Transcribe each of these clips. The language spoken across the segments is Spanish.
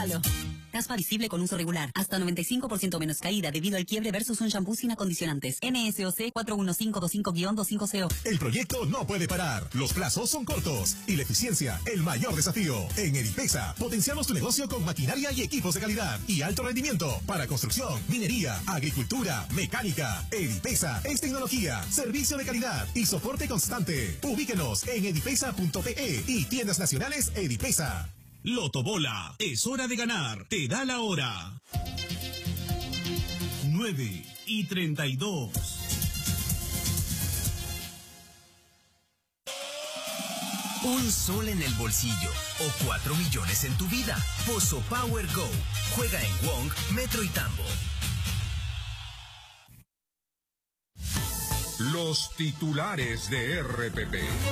Pruébalo. Caspa visible con uso regular. Hasta 95% menos caída debido al quiebre versus un shampoo sin acondicionantes. NSOC 41525-250. El proyecto no puede parar. Los plazos son cortos. Y la eficiencia, el mayor desafío. En Edipesa, potenciamos tu negocio con maquinaria y equipos de calidad y alto rendimiento para construcción, minería, agricultura, mecánica. Edipesa es tecnología, servicio de calidad y soporte constante. Ubíquenos en edipesa.pe y tiendas nacionales Edipesa. Loto Bola, es hora de ganar. Te da la hora. 9:32. Un sol en el bolsillo o 4 millones en tu vida. Pozo Power Go. Juega en Wong, Metro y Tambo. Los titulares de RPP.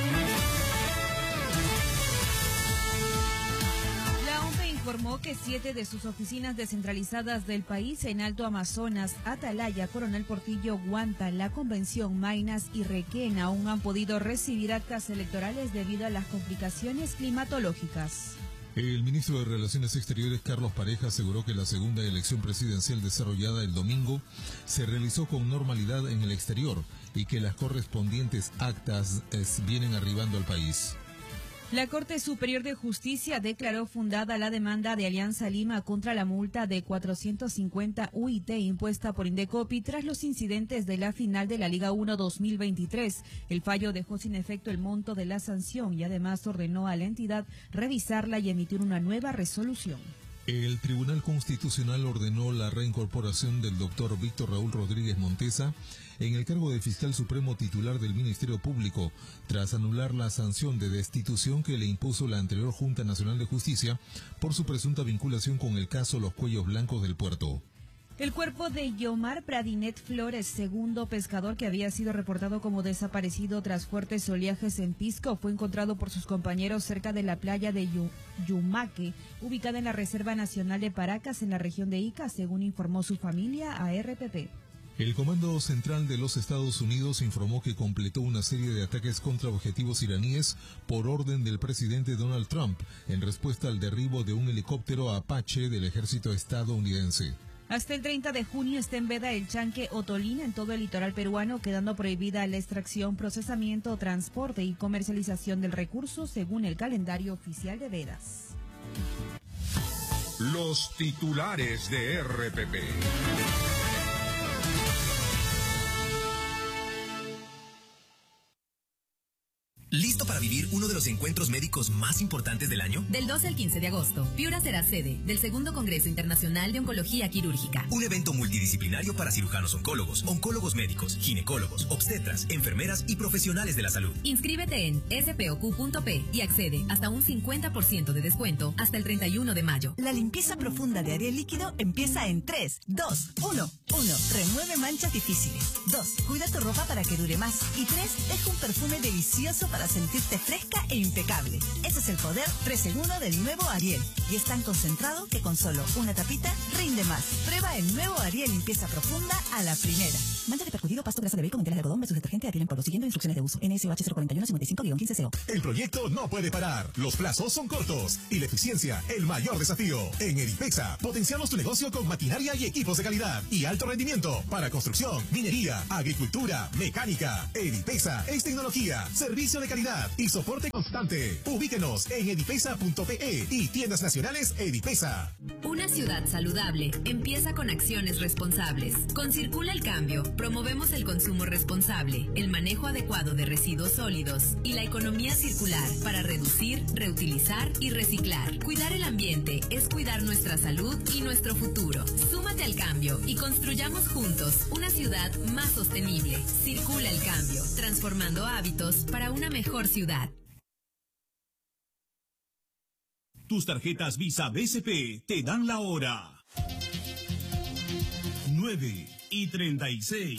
Informó que 7 de sus oficinas descentralizadas del país en Alto Amazonas, Atalaya, Coronel Portillo, Guanta, La Convención, Maynas y Requén aún han podido recibir actas electorales debido a las complicaciones climatológicas. El ministro de Relaciones Exteriores, Carlos Pareja, aseguró que la segunda elección presidencial desarrollada el domingo se realizó con normalidad en el exterior y que las correspondientes actas vienen arribando al país. La Corte Superior de Justicia declaró fundada la demanda de Alianza Lima contra la multa de 450 UIT impuesta por Indecopi tras los incidentes de la final de la Liga 1 2023. El fallo dejó sin efecto el monto de la sanción y además ordenó a la entidad revisarla y emitir una nueva resolución. El Tribunal Constitucional ordenó la reincorporación del doctor Víctor Raúl Rodríguez Montesa en el cargo de fiscal supremo titular del Ministerio Público, tras anular la sanción de destitución que le impuso la anterior Junta Nacional de Justicia por su presunta vinculación con el caso Los Cuellos Blancos del Puerto. El cuerpo de Yomar Pradinet Flores, segundo pescador que había sido reportado como desaparecido tras fuertes oleajes en Pisco, fue encontrado por sus compañeros cerca de la playa de Yumaque, ubicada en la Reserva Nacional de Paracas, en la región de Ica, según informó su familia a RPP. El Comando Central de los Estados Unidos informó que completó una serie de ataques contra objetivos iraníes por orden del presidente Donald Trump, en respuesta al derribo de un helicóptero Apache del ejército estadounidense. Hasta el 30 de junio está en veda el chanque otolina en todo el litoral peruano, quedando prohibida la extracción, procesamiento, transporte y comercialización del recurso según el calendario oficial de vedas. Los titulares de RPP. ¿Listo para vivir uno de los encuentros médicos más importantes del año? Del 12 al 15 de agosto, Piura será sede del segundo Congreso Internacional de Oncología Quirúrgica. Un evento multidisciplinario para cirujanos oncólogos, oncólogos médicos, ginecólogos, obstetras, enfermeras y profesionales de la salud. Inscríbete en spoq.p y accede hasta un 50% de descuento hasta el 31 de mayo. La limpieza profunda de Ariel Líquido empieza en 3, 2, 1. 1. Remueve manchas difíciles. 2. Cuida tu ropa para que dure más. Y 3. Deja un perfume delicioso para sentirte fresca e impecable. Ese es el poder 3 en 1 del nuevo Ariel. Y es tan concentrado que con solo una tapita rinde más. Prueba el nuevo Ariel Limpieza Profunda a la primera. Mancha de percudido, pasto, grasa de bacon, telas de algodón versus detergente Ariel en polvo. Siguiendo instrucciones de uso. NSOH 041-55-15CO. El proyecto no puede parar. Los plazos son cortos. Y la eficiencia, el mayor desafío. En Edipesa, potenciamos tu negocio con maquinaria y equipos de calidad y alto rendimiento para construcción, minería, agricultura, mecánica. Edipesa es tecnología, servicio de calidad y soporte constante. Ubíquenos en edipesa.pe y tiendas nacionales Edipesa. Una ciudad saludable empieza con acciones responsables. Con Circula el Cambio, promovemos el consumo responsable, el manejo adecuado de residuos sólidos y la economía circular para reducir, reutilizar y reciclar. Cuidar el ambiente es cuidar nuestra salud y nuestro futuro. Súmate al cambio y construyamos juntos una ciudad más sostenible. Circula el Cambio, transformando hábitos para una mejor ciudad. Tus tarjetas Visa BCP te dan la hora. 9:36.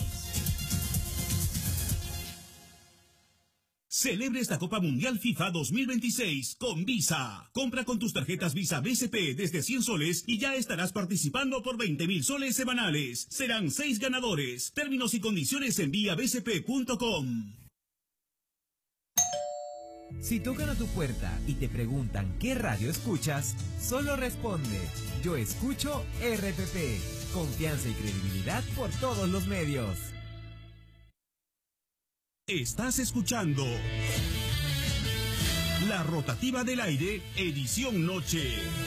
Celebre esta Copa Mundial FIFA 2026 con Visa. Compra con tus tarjetas Visa BCP desde 100 soles y ya estarás participando por 20.000 soles semanales. Serán 6 ganadores. Términos y condiciones en viabcp.com. Si tocan a tu puerta y te preguntan qué radio escuchas, solo responde: yo escucho RPP. Confianza y credibilidad por todos los medios. Estás escuchando La Rotativa del Aire, edición noche.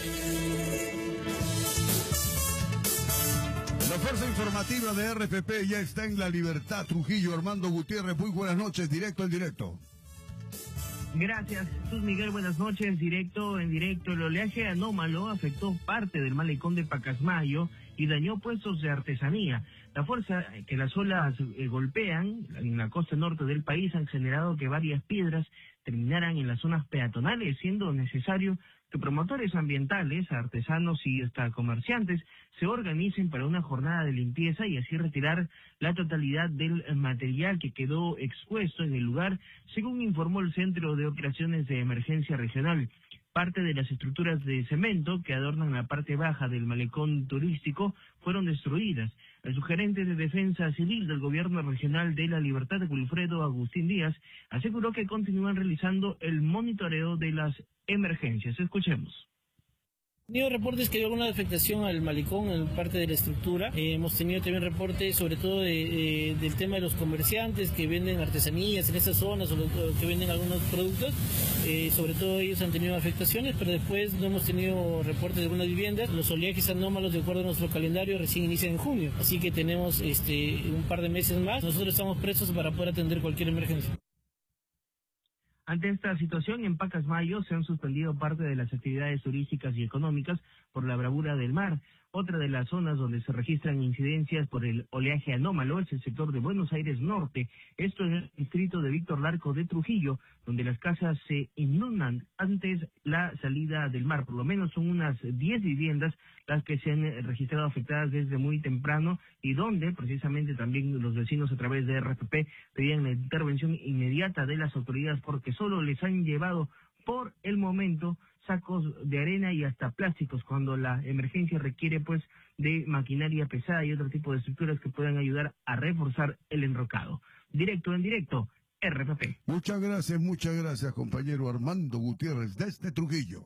La fuerza informativa de RPP ya está en La Libertad. Trujillo, Armando Gutiérrez, muy buenas noches, directo en directo. Gracias, Jesús Miguel, buenas noches, directo en directo. El oleaje anómalo afectó parte del malecón de Pacasmayo y dañó puestos de artesanía. La fuerza que las olas golpean en la costa norte del país han generado que varias piedras terminaran en las zonas peatonales, siendo necesario que promotores ambientales, artesanos y hasta comerciantes se organicen para una jornada de limpieza y así retirar la totalidad del material que quedó expuesto en el lugar, según informó el Centro de Operaciones de Emergencia Regional. Parte de las estructuras de cemento que adornan la parte baja del malecón turístico fueron destruidas. El sugerente de Defensa Civil del Gobierno Regional de La Libertad, Wilfredo Agustín Díaz, aseguró que continúan realizando el monitoreo de las emergencias. Escuchemos. Tenido reportes que hay alguna afectación al malecón en parte de la estructura. Hemos tenido también reportes sobre todo del tema de los comerciantes que venden artesanías en esas zonas o que venden algunos productos. Sobre todo ellos han tenido afectaciones, pero después no hemos tenido reportes de algunas viviendas. Los oleajes anómalos, de acuerdo a nuestro calendario, recién inician en junio. Así que tenemos un par de meses más. Nosotros estamos prestos para poder atender cualquier emergencia. Ante esta situación, en Pacasmayo se han suspendido parte de las actividades turísticas y económicas por la bravura del mar. Otra de las zonas donde se registran incidencias por el oleaje anómalo es el sector de Buenos Aires Norte, esto en el distrito de Víctor Larco de Trujillo, donde las casas se inundan antes la salida del mar. Por lo menos son unas 10 viviendas las que se han registrado afectadas desde muy temprano y donde precisamente también los vecinos a través de RPP pedían la intervención inmediata de las autoridades porque solo les han llevado por el momento sacos de arena y hasta plásticos cuando la emergencia requiere pues de maquinaria pesada y otro tipo de estructuras que puedan ayudar a reforzar el enrocado. Directo en directo, RPP. Muchas gracias compañero Armando Gutiérrez desde Trujillo.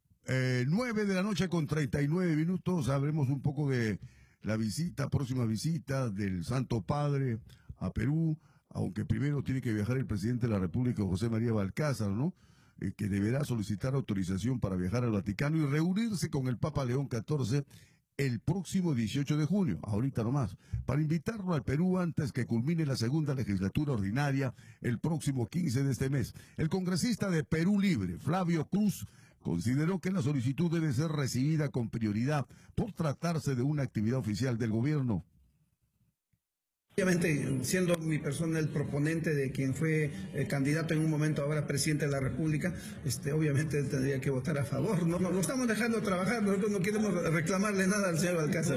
9 de la noche con 39 minutos, hablemos un poco de la próxima visita del Santo Padre a Perú, aunque primero tiene que viajar el presidente de la República, José María Balcázar, ¿no? Que deberá solicitar autorización para viajar al Vaticano y reunirse con el Papa León XIV el próximo 18 de junio, ahorita nomás, para invitarlo al Perú antes que culmine la segunda legislatura ordinaria el próximo 15 de este mes. El congresista de Perú Libre, Flavio Cruz, consideró que la solicitud debe ser recibida con prioridad por tratarse de una actividad oficial del gobierno. Obviamente, siendo mi persona el proponente de quien fue candidato en un momento ahora presidente de la República, obviamente tendría que votar a favor. No estamos dejando trabajar, nosotros no queremos reclamarle nada al señor Balcázar.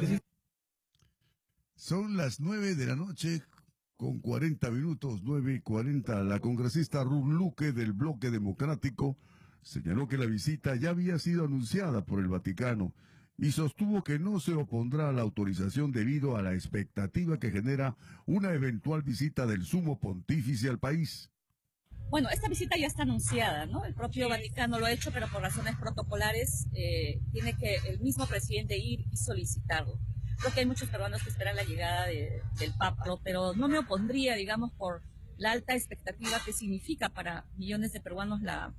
Son las 9 de la noche con 40 minutos, 9:40. La congresista Ruth Luque del Bloque Democrático señaló que la visita ya había sido anunciada por el Vaticano y sostuvo que no se opondrá a la autorización debido a la expectativa que genera una eventual visita del Sumo Pontífice al país. Bueno, esta visita ya está anunciada, ¿no? El propio Vaticano lo ha hecho, pero por razones protocolares tiene que el mismo presidente ir y solicitarlo. Creo que hay muchos peruanos que esperan la llegada del Papa, pero no me opondría, digamos, por la alta expectativa que significa para millones de peruanos la